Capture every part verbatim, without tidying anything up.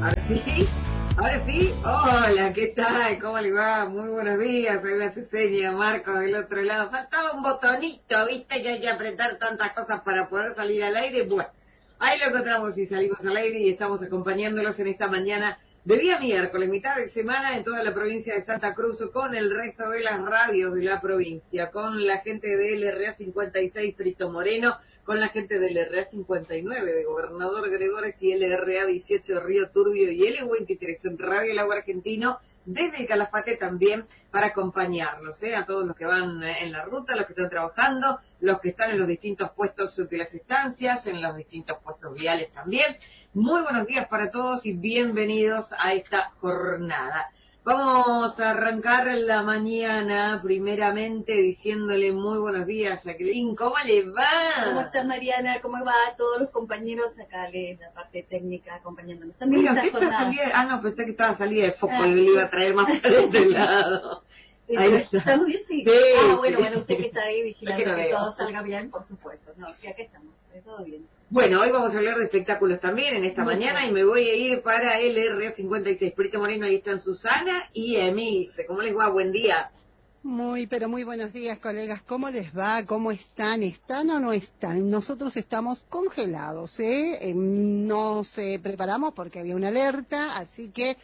Ahora sí, ahora sí. Hola, ¿qué tal? ¿Cómo le va? Muy buenos días. Ahí me hace seña Marcos del otro lado. Faltaba un botonito, ¿viste? Que hay que apretar tantas cosas para poder salir al aire. Bueno, ahí lo encontramos y salimos al aire y estamos acompañándolos en esta mañana de día miércoles, mitad de semana en toda la provincia de Santa Cruz con el resto de las radios de la provincia, con la gente de L R A cincuenta y seis Frito Moreno, con la gente del L R A cincuenta y nueve de Gobernador Gregores y L R A dieciocho Río Turbio y L veintitrés en Radio El Agua Argentino, desde el Calafate también para acompañarlos, ¿eh? A todos los que van en la ruta, los que están trabajando, los que están en los distintos puestos de las estancias, en los distintos puestos viales también. Muy buenos días para todos y bienvenidos a esta jornada. Vamos a arrancar la mañana primeramente diciéndole muy buenos días, Jacqueline. ¿Cómo le va? ¿Cómo está Mariana? ¿Cómo va a todos los compañeros acá en la parte técnica acompañándonos? Mira, usted está salida, ah no, pensé que estaba salida de foco ah, y le iba a traer más para este lado. Ahí está. ¿Estamos bien? Sí. sí ah, bueno, sí. bueno, usted que está ahí vigilando que, que todo salga bien, por supuesto. No, sí, acá estamos, todo bien. Bueno, hoy vamos a hablar de espectáculos también en esta Muy mañana bien. Y me voy a ir para el R A cincuenta y seis. Frito Moreno, ahí están Susana y Emilce. ¿Cómo les va? Buen día. Muy, pero muy buenos días, colegas. ¿Cómo les va? ¿Cómo están? ¿Están o no están? Nosotros estamos congelados, ¿eh? Nos eh, preparamos porque había una alerta, así que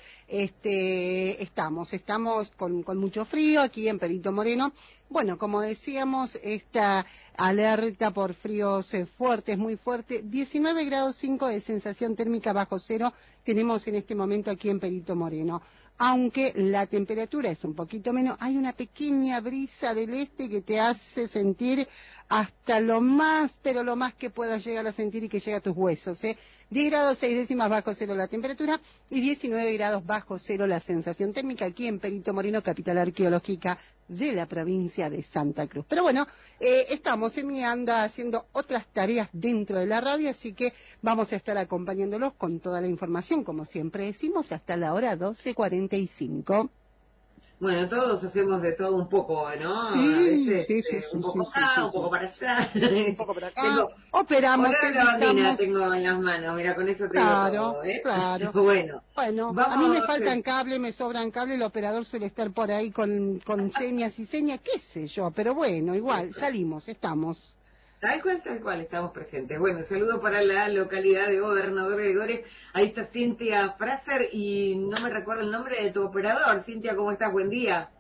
este, estamos, estamos con, con mucho frío aquí en Perito Moreno. Bueno, como decíamos, esta alerta por fríos eh, fuertes, muy fuerte, diecinueve grados cinco de sensación térmica bajo cero tenemos en este momento aquí en Perito Moreno. Aunque la temperatura es un poquito menos, hay una pequeña brisa del este que te hace sentir hasta lo más, pero lo más que puedas llegar a sentir y que llega a tus huesos, ¿eh? diez grados seis décimas bajo cero la temperatura y diecinueve grados bajo cero la sensación térmica aquí en Perito Moreno, capital arqueológica de la provincia de Santa Cruz. Pero bueno, eh, estamos, Emi anda haciendo otras tareas dentro de la radio, así que vamos a estar acompañándolos con toda la información, como siempre decimos, hasta la hora doce cuarenta y cinco. Bueno, todos hacemos de todo un poco, ¿no? Sí, a veces sí, sí, eh, sí, un poco sí, acá, sí, sí, un poco sí. para allá. Un poco para acá. Tengo, Operamos, olor a lavandina editamos. tengo en las manos, mira, con eso te Claro, digo todo, ¿eh? claro. Bueno, bueno vamos, a mí me faltan cables, me sobran cables, el operador suele estar por ahí con, con señas y señas, qué sé yo, pero bueno, igual, salimos, estamos. Tal cual, tal cual, estamos presentes. Bueno, saludo para la localidad de Gobernador Gregores. Ahí está Cintia Fraser y no me recuerdo el nombre de tu operador. Cintia, ¿cómo estás? Buen día.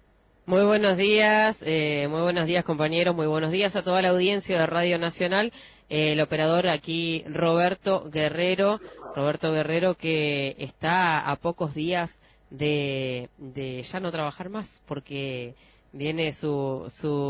Muy buenos días, eh, muy buenos días compañeros, muy buenos días a toda la audiencia de Radio Nacional. Eh, el operador aquí, Roberto Guerrero, Roberto Guerrero que está a pocos días de, de ya no trabajar más porque viene su,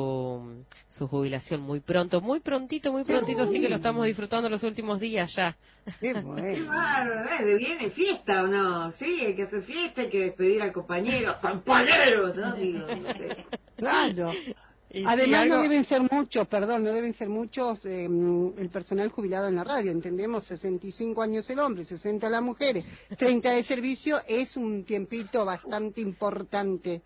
su, su jubilación muy pronto, muy prontito, muy prontito, así que lo estamos disfrutando los últimos días ya. Qué bueno. Qué bárbaro, ¿eh? ¿Viene fiesta o no? Sí, hay que hacer fiesta, hay que despedir al compañero, compañero, ¿no? Digo, no sé. Claro. Y Además si algo... no deben ser muchos, perdón, no deben ser muchos eh, el personal jubilado en la radio, entendemos, sesenta y cinco años el hombre, sesenta las mujeres, treinta de servicio, es un tiempito bastante importante.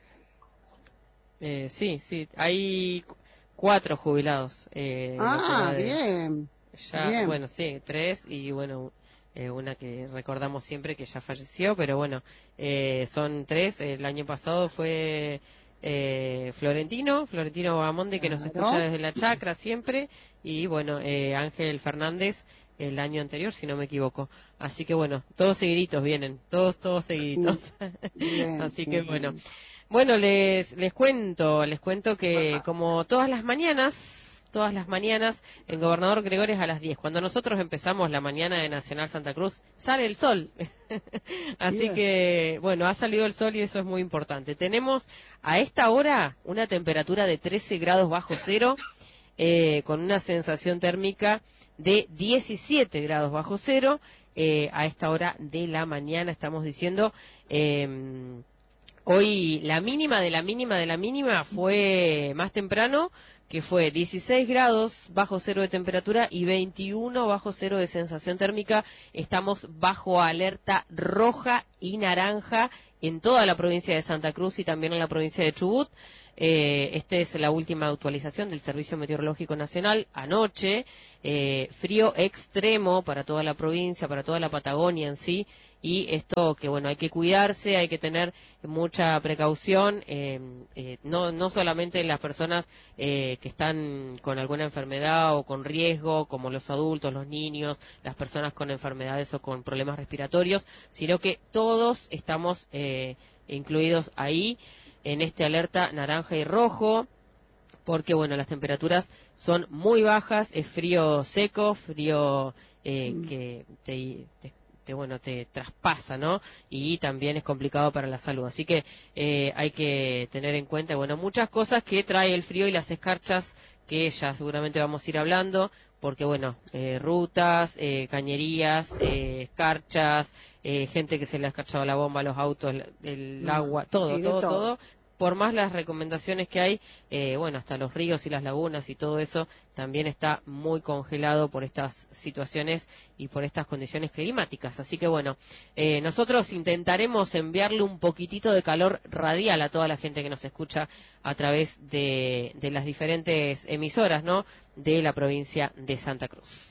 Eh, sí, sí, hay cuatro jubilados. Eh, Ah, de, bien. Ya, bien. bueno, sí, tres y bueno, eh, una que recordamos siempre que ya falleció, pero bueno, eh, son tres. El año pasado fue eh, Florentino, Florentino Bamonde, que Claro. nos escucha desde la chacra siempre, y bueno, eh, Ángel Fernández el año anterior, si no me equivoco. Así que bueno, todos seguiditos vienen, todos, todos seguiditos. Bien, Así que bien. bueno. Bueno, les les cuento, les cuento que como todas las mañanas, todas las mañanas en Gobernador Gregores a las diez, cuando nosotros empezamos la mañana de Nacional Santa Cruz, sale el sol. Así Bien. que, bueno, ha salido el sol y eso es muy importante. Tenemos a esta hora una temperatura de trece grados bajo cero, eh, con una sensación térmica de diecisiete grados bajo cero, eh, a esta hora de la mañana estamos diciendo... Eh, Hoy la mínima de la mínima de la mínima fue más temprano, que fue dieciséis grados bajo cero de temperatura y veintiuno bajo cero de sensación térmica. Estamos bajo alerta roja y naranja en toda la provincia de Santa Cruz y también en la provincia de Chubut. Eh, esta es la última actualización del Servicio Meteorológico Nacional. Anoche, eh, frío extremo para toda la provincia, para toda la Patagonia en sí, y esto que bueno, hay que cuidarse, hay que tener mucha precaución, eh, eh, no, no solamente las personas eh, que están con alguna enfermedad o con riesgo, como los adultos, los niños, las personas con enfermedades o con problemas respiratorios, sino que todos estamos eh, incluidos ahí en este alerta naranja y rojo, porque bueno, las temperaturas son muy bajas, es frío seco, frío eh, mm. que te, te, te, bueno, te traspasa, ¿no? Y también es complicado para la salud. Así que eh, hay que tener en cuenta, bueno, muchas cosas que trae el frío y las escarchas, que ya seguramente vamos a ir hablando, porque bueno, eh, rutas, eh, cañerías, eh, escarchas, eh, gente que se le ha escarchado la bomba a los autos, el, el mm. agua, todo, sí, todo, todo, todo. Por más las recomendaciones que hay, eh, bueno, hasta los ríos y las lagunas y todo eso también está muy congelado por estas situaciones y por estas condiciones climáticas. Así que bueno, eh, nosotros intentaremos enviarle un poquitito de calor radial a toda la gente que nos escucha a través de, de las diferentes emisoras, ¿no?, de la provincia de Santa Cruz.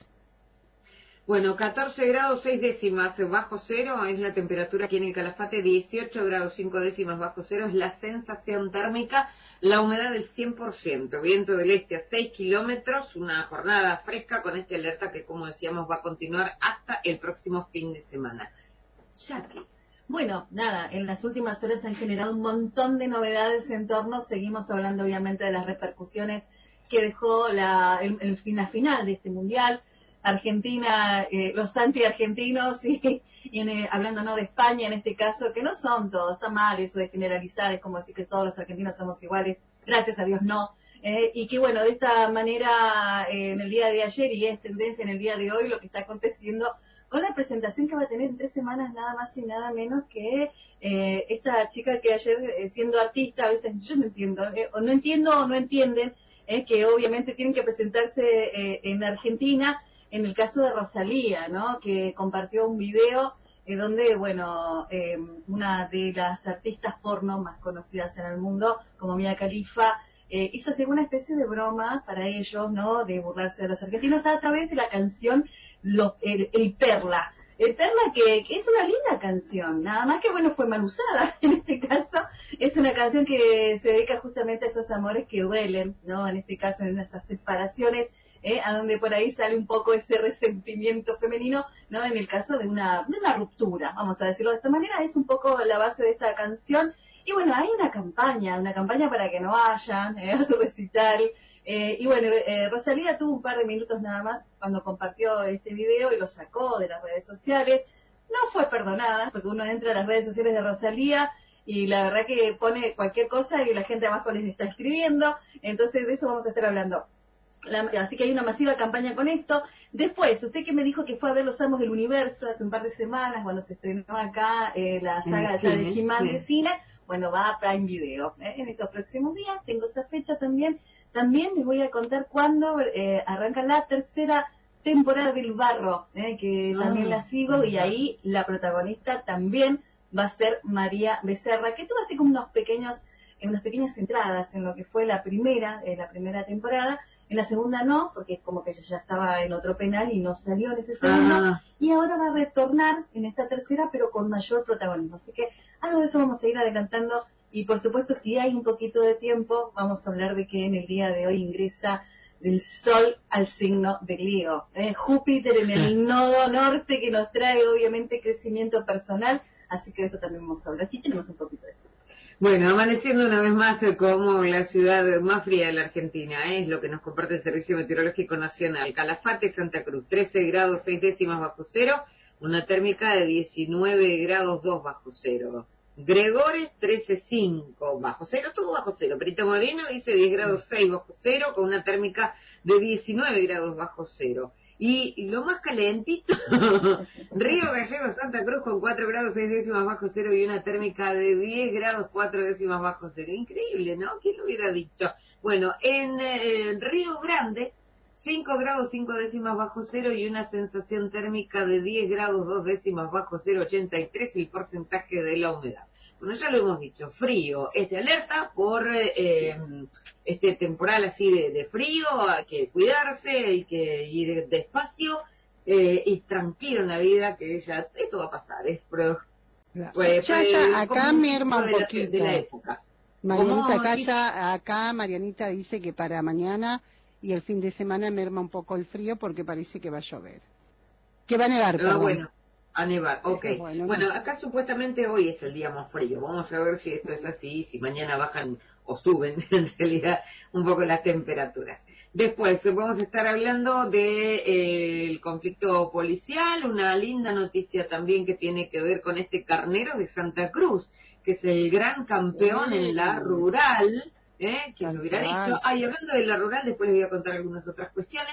Bueno, catorce grados seis décimas bajo cero es la temperatura aquí en el Calafate, dieciocho grados cinco décimas bajo cero es la sensación térmica, la humedad del cien por ciento, viento del este a seis kilómetros, una jornada fresca con esta alerta que, como decíamos, va a continuar hasta el próximo fin de semana. Jackie. Bueno, nada, en las últimas horas han generado un montón de novedades en torno, seguimos hablando obviamente de las repercusiones que dejó la, el, el, la final de este mundial. Argentina, eh, los anti-argentinos y, y en, eh, hablando no de España en este caso, que no son todos, está mal eso de generalizar, es como decir que todos los argentinos somos iguales, gracias a Dios no, eh, y que bueno, de esta manera eh, en el día de ayer y es tendencia en el día de hoy lo que está aconteciendo con la presentación que va a tener en tres semanas nada más y nada menos que eh, esta chica que ayer eh, siendo artista, a veces yo no entiendo, eh, o no entiendo o no entienden, eh, que obviamente tienen que presentarse eh, en Argentina. En el caso de Rosalía, ¿no?, que compartió un video eh, donde, bueno, eh, una de las artistas porno más conocidas en el mundo, como Mia Khalifa, eh, hizo así una especie de broma para ellos, ¿no?, de burlarse de los argentinos a través de la canción Lo, el, el Perla. El Perla que, que es una linda canción, nada más que, bueno, fue mal usada en este caso. Es una canción que se dedica justamente a esos amores que duelen, ¿no?, en este caso en esas separaciones, Eh, a donde por ahí sale un poco ese resentimiento femenino, ¿no?, en el caso de una, de una ruptura, vamos a decirlo de esta manera, es un poco la base de esta canción, y bueno, hay una campaña, una campaña para que no vayan eh, a su recital, eh, y bueno, eh, Rosalía tuvo un par de minutos nada más cuando compartió este video y lo sacó de las redes sociales, no fue perdonada, porque uno entra a las redes sociales de Rosalía, y la verdad que pone cualquier cosa y la gente abajo les está escribiendo, entonces de eso vamos a estar hablando. La, así que hay una masiva campaña con esto. Después, usted que me dijo que fue a ver Los Amos del Universo hace un par de semanas, cuando se estrenó acá eh, la saga ya de He-Man de cine, bueno, va a Prime Video. Eh, en estos próximos días, tengo esa fecha también. También les voy a contar cuándo eh, arranca la tercera temporada del Barro, eh, que oh, también la sigo, y ahí la protagonista también va a ser María Becerra, que tuvo así como unos pequeños, unas pequeñas entradas en lo que fue la primera, eh, la primera temporada. En la segunda no, porque como que ella ya estaba en otro penal y no salió en ese segundo, ah. y ahora va a retornar en esta tercera, pero con mayor protagonismo. Así que algo de eso vamos a ir adelantando, y por supuesto, si hay un poquito de tiempo, vamos a hablar de que en el día de hoy ingresa el Sol al signo de Leo. ¿eh? Júpiter en el nodo norte, que nos trae obviamente crecimiento personal, así que de eso también vamos a hablar. Sí, tenemos un poquito de tiempo. Bueno, amaneciendo una vez más como la ciudad más fría de la Argentina, ¿eh? Es lo que nos comparte el Servicio Meteorológico Nacional. Calafate, Santa Cruz, trece grados seis décimas bajo cero, una térmica de diecinueve grados dos bajo cero. Gregores, trece cinco bajo cero, todo bajo cero. Perito Moreno dice diez grados seis bajo cero, con una térmica de diecinueve grados bajo cero. Y, y lo más calentito, Río Gallegos, Santa Cruz, con cuatro grados seis décimas bajo cero y una térmica de diez grados cuatro décimas bajo cero. Increíble, ¿no? ¿Quién lo hubiera dicho? Bueno, en eh, Río Grande, cinco grados cinco décimas bajo cero y una sensación térmica de diez grados dos décimas bajo cero, ochenta y tres el porcentaje de la humedad. Bueno, ya lo hemos dicho, frío, es de alerta por eh, este temporal así de, de frío, hay que cuidarse, hay que ir despacio eh, y tranquilo en la vida, que ya esto va a pasar, es pro, pues, ya, pues, ya, acá como merma un de la, poquito. de la época. Marianita, Como, acá sí, ya, acá Marianita dice que para mañana y el fin de semana merma un poco el frío porque parece que va a llover. Que va a nevar, ah, perdón. bueno, a nevar, ok. Pero bueno, Bueno, no. acá supuestamente hoy es el día más frío. Vamos a ver si esto es así, si mañana bajan o suben en realidad un poco las temperaturas. Después vamos a estar hablando de eh, el conflicto policial, una linda noticia también que tiene que ver con este Carneros de Santa Cruz, que es el gran campeón en la Eh, rural, ¿eh? ¿Quién lo tal hubiera dicho? cual. Ah, y hablando de la rural, después les voy a contar algunas otras cuestiones.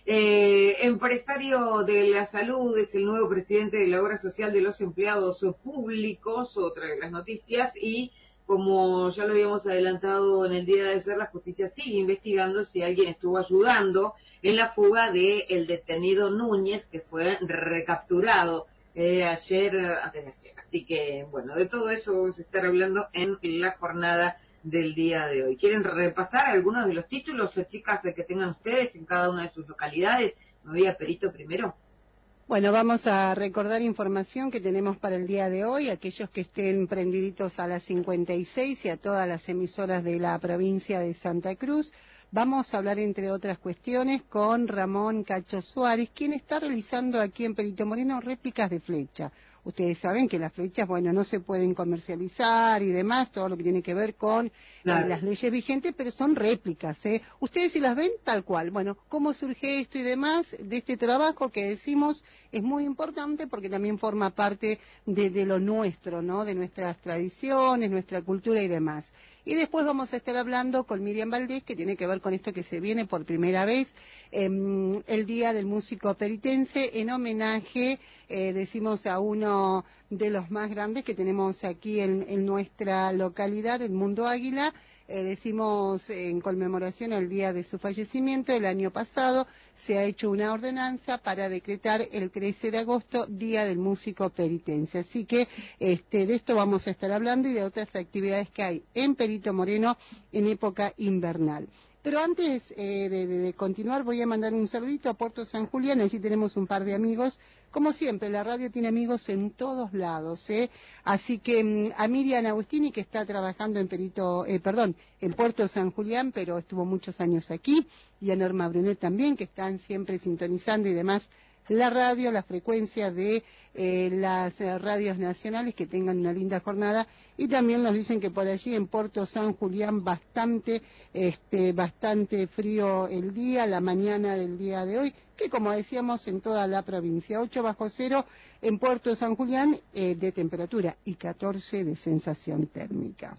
Eh, empresario de la salud, es el nuevo presidente de la Obra Social de los Empleados Públicos, otra de las noticias, y como ya lo habíamos adelantado en el día de ayer, la justicia sigue investigando si alguien estuvo ayudando en la fuga del el detenido Núñez, que fue recapturado eh, ayer, antes de ayer. Así que, bueno, de todo eso vamos a estar hablando en la jornada del día de hoy. ¿Quieren repasar algunos de los títulos, chicas, que tengan ustedes en cada una de sus localidades? Me voy a Perito primero. Bueno, vamos a recordar información que tenemos para el día de hoy, aquellos que estén prendiditos a las cincuenta y seis y a todas las emisoras de la provincia de Santa Cruz. Vamos a hablar, entre otras cuestiones, con Ramón Cacho Suárez, quien está realizando aquí en Perito Moreno réplicas de flecha. Ustedes saben que las flechas, bueno, no se pueden comercializar y demás, todo lo que tiene que ver con Claro. eh, las leyes vigentes, pero son réplicas, ¿eh? Ustedes si las ven tal cual. Bueno, ¿cómo surge esto y demás de este trabajo que decimos es muy importante porque también forma parte de, de lo nuestro, ¿no? De nuestras tradiciones, nuestra cultura y demás. Y después vamos a estar hablando con Miriam Valdés, que tiene que ver con esto que se viene por primera vez, eh, el Día del Músico Peritense, en homenaje, eh, decimos, a uno de los más grandes que tenemos aquí en, en nuestra localidad, el Mundo Águila. Eh, decimos en conmemoración al día de su fallecimiento. El año pasado se ha hecho una ordenanza para decretar el trece de agosto Día del Músico Peritense. Así que este, de esto vamos a estar hablando y de otras actividades que hay en Perito Moreno en época invernal. Pero antes eh, de, de, de continuar voy a mandar un saludito a Puerto San Julián, allí tenemos un par de amigos. Como siempre, la radio tiene amigos en todos lados, ¿eh? Así que um, a Miriam Agustini, que está trabajando en Perito, eh, perdón, en Puerto San Julián, pero estuvo muchos años aquí, y a Norma Brunet también, que están siempre sintonizando y demás la radio, la frecuencia de eh, las eh, radios nacionales, que tengan una linda jornada. Y también nos dicen que por allí en Puerto San Julián bastante, este, bastante frío el día, la mañana del día de hoy, que como decíamos en toda la provincia, ocho bajo cero en Puerto San Julián eh, de temperatura y catorce de sensación térmica.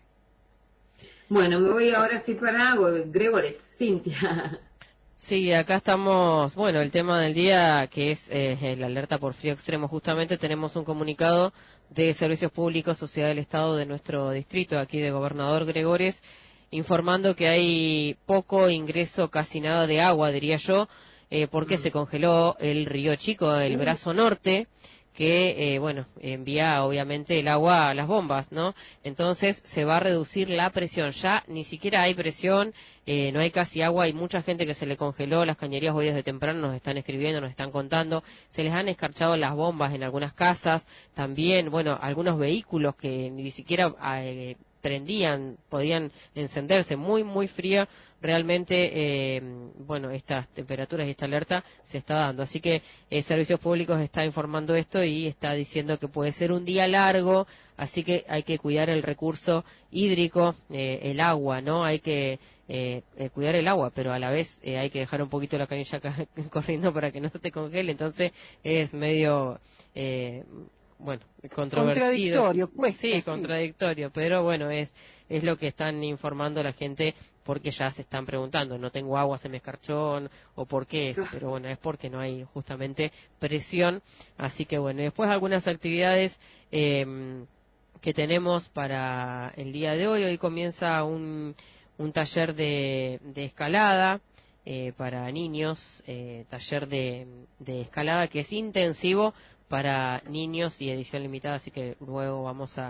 Bueno, me voy ahora sí para Gregores, Cintia. Sí, acá estamos, bueno, el tema del día que es eh, la alerta por frío extremo. Justamente tenemos un comunicado de Servicios Públicos, Sociedad del Estado de nuestro distrito, aquí de Gobernador Gregores, informando que hay poco ingreso, casi nada de agua, diría yo, eh, porque se congeló el río Chico, el brazo norte, que, eh, bueno, envía obviamente el agua a las bombas, ¿no? Entonces se va a reducir la presión. Ya ni siquiera hay presión, eh, no hay casi agua, hay mucha gente que se le congeló las cañerías hoy desde temprano, nos están escribiendo, nos están contando, se les han escarchado las bombas en algunas casas, también, bueno, algunos vehículos que ni siquiera eh, prendían, podían encenderse, muy, muy fría. Realmente, eh, bueno, estas temperaturas y esta alerta se está dando. Así que eh, Servicios Públicos está informando esto y está diciendo que puede ser un día largo, así que hay que cuidar el recurso hídrico, eh, el agua, ¿no? Hay que eh, eh, cuidar el agua, pero a la vez eh, hay que dejar un poquito la canilla acá corriendo para que no se te congele. Entonces es medio... Eh, bueno, controvertido. Contradictorio, cuesta, sí, sí. contradictorio, pero bueno, es es lo que están informando la gente, porque ya se están preguntando, no tengo agua, se me escarchó, o por qué es, pero bueno, es porque no hay justamente presión. Así que bueno, después algunas actividades eh, que tenemos para el día de hoy. Hoy comienza un, un taller de, de escalada eh, para niños, eh, taller de, de escalada que es intensivo para niños y edición limitada, así que luego vamos a,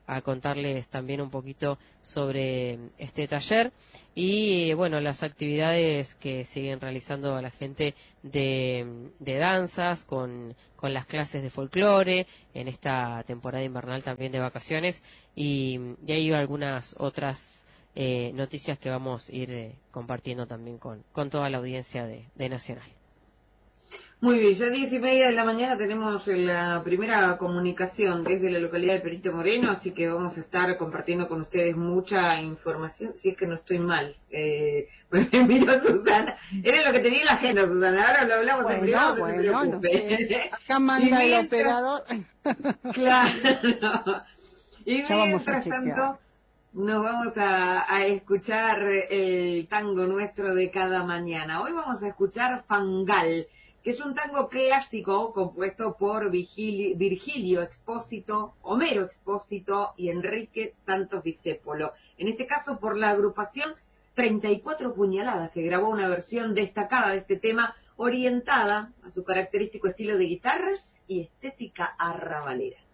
a contarles también un poquito sobre este taller y bueno, las actividades que siguen realizando la gente de, de danzas con, con las clases de folclore en esta temporada invernal también de vacaciones y, y hay algunas otras eh, noticias que vamos a ir eh, compartiendo también con, con toda la audiencia de, de Nacional. Muy bien, ya diez y media de la mañana tenemos la primera comunicación desde la localidad de Perito Moreno, así que vamos a estar compartiendo con ustedes mucha información, si es que no estoy mal. Eh, me miró Susana, era lo que tenía en la agenda, Susana, ahora lo hablamos bueno, en privado, no bueno, se preocupe. No sé. Acá manda el operador. Claro. Y Ya vamos a mientras chequear. tanto, nos vamos a, a escuchar el tango nuestro de cada mañana. Hoy vamos a escuchar Fangal, que es un tango clásico compuesto por Virgilio, Virgilio Expósito, Homero Expósito y Enrique Santos Discépolo. En este caso por la agrupación treinta y cuatro Puñaladas, que grabó una versión destacada de este tema orientada a su característico estilo de guitarras y estética arrabalera.